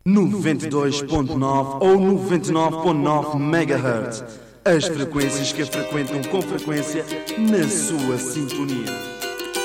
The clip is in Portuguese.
92.9 ou 99.9 MHz. As frequências que a frequentam com frequência na sua sintonia.